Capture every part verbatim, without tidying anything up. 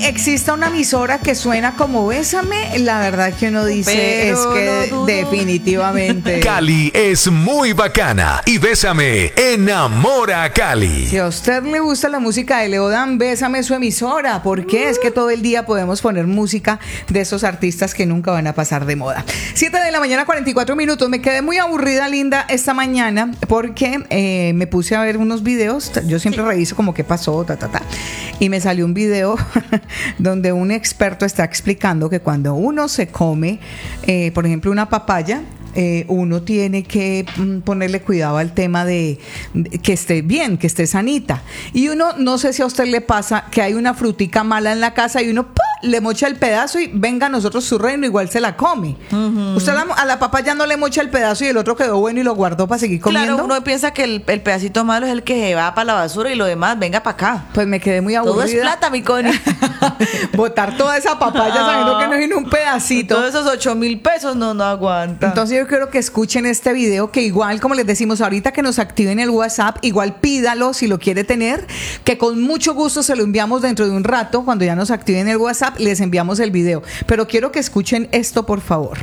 exista una emisora que suena como Bésame, la verdad que uno dice Pero es que no dudo. definitivamente. Cali es muy bacana y Bésame enamora a Cali. Si a usted le gusta la música de Leodan, Bésame su emisora. ¿Por qué? Es que todo el día podemos poner música de esos artistas que nunca van a pasar de moda. siete de la mañana, cuarenta y cuatro minutos. Me quedé muy aburrida, linda, esta mañana porque eh, me puse a ver unos videos. Yo siempre sí. reviso como qué pasó, ta, ta, ta. Y me salió un video donde un experto está explicando que cuando uno se come, eh, por ejemplo, una papaya, Eh, uno tiene que mm, ponerle cuidado al tema de, de que esté bien, que esté sanita. Y uno, no sé si a usted le pasa que hay una frutica mala en la casa y uno ¡pah! Le mocha el pedazo y venga a nosotros su reino, igual se la come. Uh-huh. Usted la, a la papaya no le mocha el pedazo y el otro quedó bueno y lo guardó para seguir comiendo. Claro, uno piensa que el, el pedacito malo es el que se va para la basura y lo demás venga para acá. Pues me quedé muy aburrida. Todo es plata, mi Connie. Botar toda esa papaya sabiendo que no es un pedacito. Todos esos ocho mil pesos no, no aguanta. Entonces yo quiero que escuchen este video, que igual, como les decimos ahorita, que nos activen el WhatsApp, igual pídalo si lo quiere tener, que con mucho gusto se lo enviamos dentro de un rato. Cuando ya nos activen el WhatsApp, les enviamos el video. Pero quiero que escuchen esto, por favor.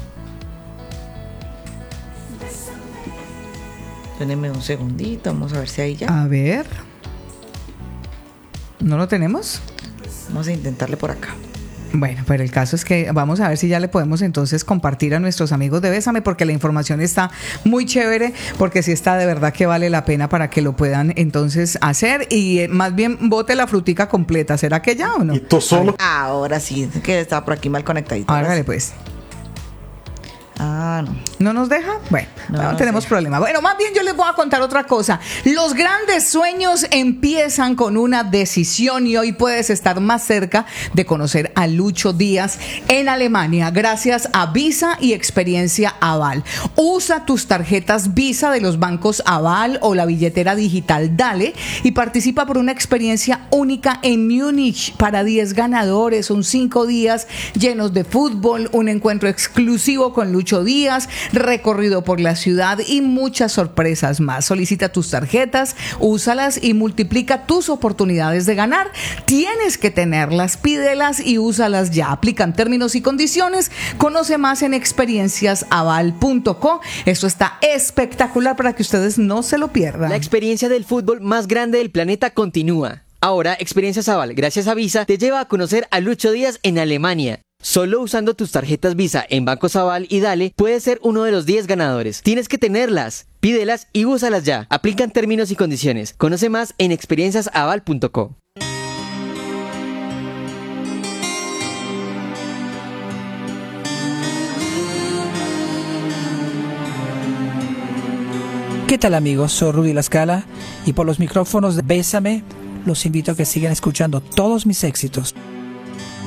Déjenme un segundito, vamos a ver si ahí ya. A ver. ¿No lo tenemos? Vamos a intentarle por acá. Bueno, pero el caso es que vamos a ver si ya le podemos entonces compartir a nuestros amigos de Bésame, porque la información está muy chévere, porque sí está de verdad que vale la pena para que lo puedan entonces hacer y eh, más bien bote la frutica completa. ¿Será que ya o no? ¿Y tú solo? Ahora sí, que está por aquí mal conectadito. Hágale pues. Ah, no. ¿No nos deja? Bueno, no, no no tenemos sé. problema. Bueno, más bien yo les voy a contar otra cosa. Los grandes sueños empiezan con una decisión y hoy puedes estar más cerca de conocer a Lucho Díaz en Alemania gracias a Visa y Experiencia Aval. Usa tus tarjetas Visa de los bancos Aval o la billetera digital Dale y participa por una experiencia única en Múnich para diez ganadores. Son cinco días llenos de fútbol, un encuentro exclusivo con Lucho Díaz, recorrido por la ciudad y muchas sorpresas más. Solicita tus tarjetas, úsalas y multiplica tus oportunidades de ganar. Tienes que tenerlas, pídelas y úsalas ya. Aplican términos y condiciones. Conoce más en experiencias aval punto co. Esto está espectacular para que ustedes no se lo pierdan. La experiencia del fútbol más grande del planeta continúa. Ahora, Experiencias Aval, gracias a Visa, te lleva a conocer a Lucho Díaz en Alemania. Solo usando tus tarjetas Visa en Bancos Aval y Dale, puedes ser uno de los diez ganadores. Tienes que tenerlas, pídelas y úsalas ya. Aplican términos y condiciones. Conoce más en experiencias aval punto co. ¿Qué tal, amigos? Soy Rudy La Scala y por los micrófonos de Bésame los invito a que sigan escuchando todos mis éxitos.